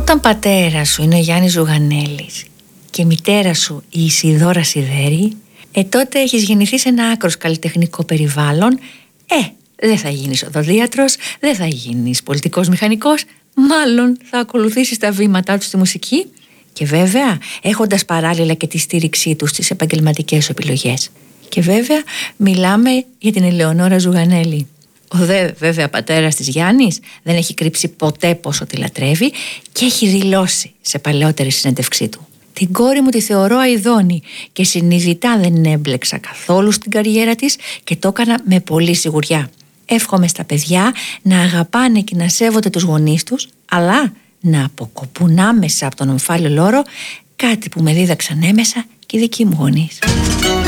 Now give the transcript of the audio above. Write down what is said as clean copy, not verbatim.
Όταν πατέρα σου είναι ο Γιάννης Ζουγανέλης και μητέρα σου η Ισιδώρα Σιδέρη, τότε έχεις γεννηθεί σε ένα άκρος καλλιτεχνικό περιβάλλον. Δεν θα γίνεις οδοντίατρος, δεν θα γίνεις πολιτικός μηχανικός, μάλλον θα ακολουθήσεις τα βήματά του στη μουσική και βέβαια έχοντας παράλληλα και τη στήριξή του στις επαγγελματικές σου επιλογές. Και βέβαια μιλάμε για την Ελεονόρα Ζουγανέλη. Ο βέβαια πατέρας της Γιάννης δεν έχει κρύψει ποτέ πόσο τη λατρεύει και έχει δηλώσει σε παλαιότερη συνέντευξή του: την κόρη μου τη θεωρώ αηδόνη και συνειδητά δεν έμπλεξα καθόλου στην καριέρα της και το έκανα με πολλή σιγουριά. Εύχομαι στα παιδιά να αγαπάνε και να σέβονται τους γονείς τους, αλλά να αποκοπούν άμεσα από τον ομφάλιο λόρο, κάτι που με δίδαξαν έμεσα και οι δικοί μου γονείς.